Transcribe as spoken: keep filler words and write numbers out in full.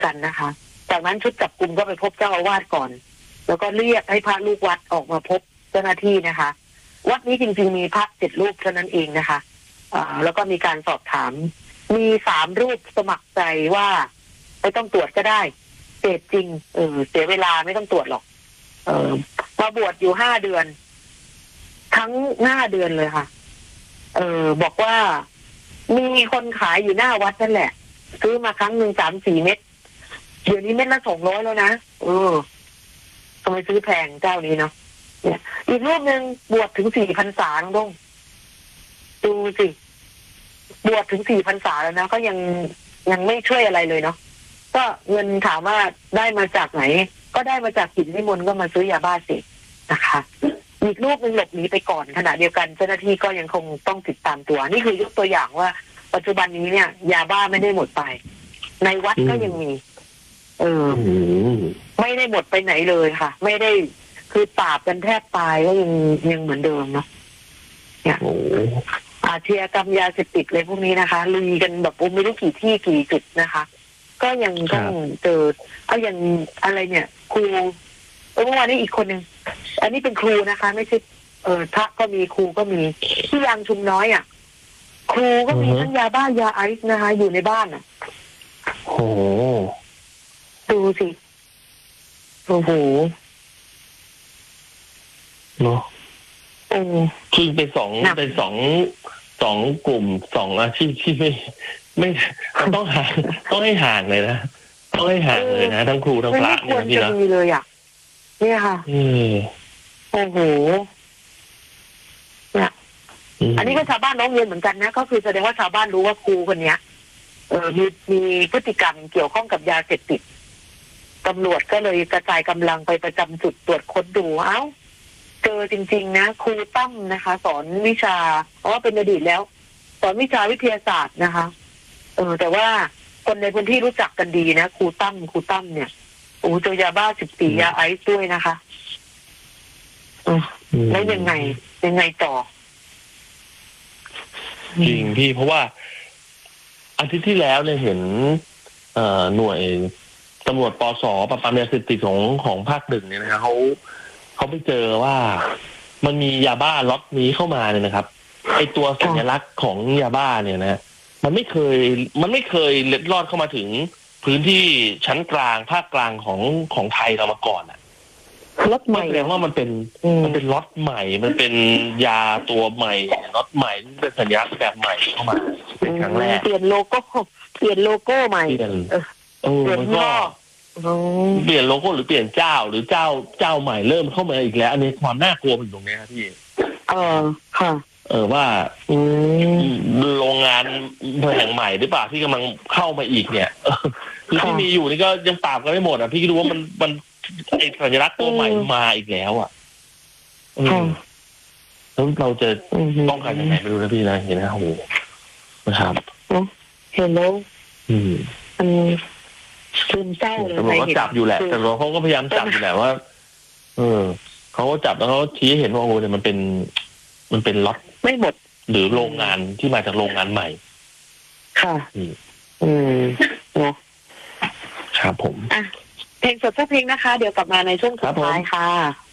กันนะคะจากนั้นชุดจับกุมก็ไปพบเจ้าอาวาสก่อนแล้วก็เรียกให้พระลูกวัดออกมาพบเจ้าหน้าที่นะคะวัดนี้จริงๆมีพระเจ็ดรูปเท่านั้นเองนะคะอ่าแล้วก็มีการสอบถามมีสามรูปสมัครใจว่าไม่ต้องตรวจก็ได้เสพจริงเออเสียเวลาไม่ต้องตรวจหรอกเออมาบวชอยู่ห้าเดือนทั้งห้าเดือนเลยค่ะเออบอกว่ามีคนขายอยู่หน้าวัดนั่นแหละซื้อมาครั้งหนึ่งสามสี่เม็ดเดี๋ยวนี้เม็ดละสองร้อยแล้วนะเออทำไมซื้อแพงเจ้านี้เนาะเนี่ยอีกรูปหนึ่งบวชถึงสี่พรรษาน้องดงดูสิบวชถึงสี่พรรษาแล้วนะก็ยังยังไม่ช่วยอะไรเลยเนาะก็เงินถามว่าได้มาจากไหนก็ได้มาจากกิจนิมนต์ก็มาซื้อยาบ้าสินะคะอีกรูปหนึ่งหลบหนีไปก่อนขณะเดียวกันเจ้าหน้าที่ก็ยังคงต้องติดตามตัวนี่คือยกตัวอย่างว่าปัจจุบันนี้เนี่ยยาบ้าไม่ได้หมดไปในวัดก็ยังมีเออไม่ได้หมดไปไหนเลยค่ะไม่ได้คือปราบกันแทบตายก็ยังยังเหมือนเดิมเนาะเนี่ยอาชญากรรมยาเสพติดเลยพวกนี้นะคะลุยกันแบบไม่รู้กี่ที่กี่จุดนะคะก็ยังต้องเจอเอาอย่างอะไรเนี่ยครูเมื่อวานนี้อีกคนหนึ่งอันนี้เป็นครูนะคะไม่ใช่เออพระก็มีครูก็มีที่ยางชุมน้อยอ่ะครูก็มีทั้งยาบ้ายาไอซ์นะคะอยู่ในบ้านอ่ะโอ้ดูสิโอ้โหเนาะโอ้คือเป็นสองเป็นสองสองกลุ่มสองอาชีพที่ไม่ไม่ต้องห่างต้องให้ห่างเลยนะต้องให้ห่างเลยนะทั้งครูทั้งพระเนี่ยพี่นะเลยอ่ะเนี่ยค่ะโอ้โหเนี่ยอันนี้ก็ชาวบ้านร้องเรียนเหมือนกันนะก็คือแสดงว่าชาวบ้านรู้ว่าครูคนนี้เออมีมีพฤติกรรมเกี่ยวข้องกับยาเสพติดตำรวจก็เลยกระจายกำลังไปประจำจุดตรวจค้นดูเอ้าเจอจริงๆนะครูตั้มนะคะสอนวิชาเพราะว่าเป็นอดีตแล้วสอนวิชาวิทยาศาสตร์นะคะเออแต่ว่าคนในพื้นที่รู้จักกันดีนะครูตั้มครูตั้มเนี่ยโอ้เจอยาบ้าสิบสี่ยาไอซ์ด้วยนะคะแล้วยังไงยังไงต่อจริงพี่เพราะว่าอาทิตย์ที่แล้วเนี่ยเห็นเอ่อหน่วยตำรวจปส.ปราบปรามยาเสพติดของของภาคหนึ่งเนี่ยนะครับเขาเขาไปเจอว่ามันมียาบ้าล็อตนี้เข้ามาเนี่ยนะครับไอตัวสัญลักษณ์ของยาบ้าเนี่ยนะมันไม่เคยมันไม่เคยเล็ดลอดเข้ามาถึงพื้นที่ชั้นกลางภาคกลางของของไทยเรามาก่อนอ่ะล็อตใหม่แสดงว่ามันเป็นมันเป็นล็อตใหม่มันเป็นยาตัวใหม่ล็อตใหม่เป็นสัญลักษณ์แบบใหม่เข้ามาเป็นครั้งแรกเปลี่ยนโลโก้เปลี่ยนโลโก้ใหม่เปลี่ยนเออมันก็เปลี่ยนโลโก้หรือเปลี่ยนเจ้าหรือเจ้าเจ้าใหม่เริ่มเข้ามาอีกแล้วอันนี้ความน่ากลัวมันอยู่ตรงนี้ครับพี่เออค่ะเออว่าโรงงานแห่งใหม่หรือเปล่าที่กำลังเข้ามาอีกเนี่ยคือที่มีอยู่นี่ก็ยังปราบกันไม่หมดอ่ะพี่ก็รู้ว่ามันมันไอ้สัญลักษณ์ตัวใหม่มาอีกแล้วอ่ะแล้วเราจะป้องกันยังไงไม่รู้นะพี่นะเห็นนะโอ้โหนะครับเห็นแล้วมันซึมเศร้าเลยตำรวจก็จับอยู่แหละแต่เราเขาก็พยายามจับอยู่แหละว่าเออเขาก็จับแล้วเขาชี้เห็นว่าโอ้เนี่ยมันเป็นมันเป็นล็อตไม่หมดหรือโรงงานที่มาจากโรงงานใหม่ค่ะอืมเนาะครับผมอ่ะเพลงสดสักเพลงนะคะเดี๋ยวกลับมาในช่วงสุดท้ายค่ะ